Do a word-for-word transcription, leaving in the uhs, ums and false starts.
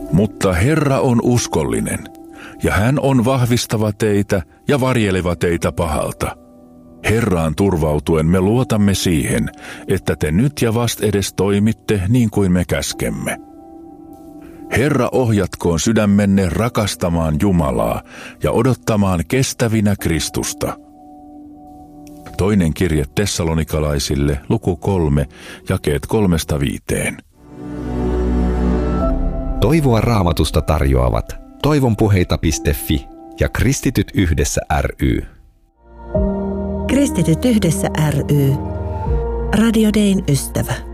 Mutta Herra on uskollinen, ja hän on vahvistava teitä ja varjeleva teitä pahalta. Herraan turvautuen me luotamme siihen, että te nyt ja vastedes toimitte niin kuin me käskemme. Herra ohjatkoon sydämenne rakastamaan Jumalaa ja odottamaan kestävinä Kristusta. Toinen kirje tessalonikalaisille, luku kolme, jakeet kolmesta viiteen. Toivoa Raamatusta tarjoavat toivonpuheita piste fi ja Kristityt yhdessä ry. Kristityt yhdessä ry. Radio Dayn ystävä.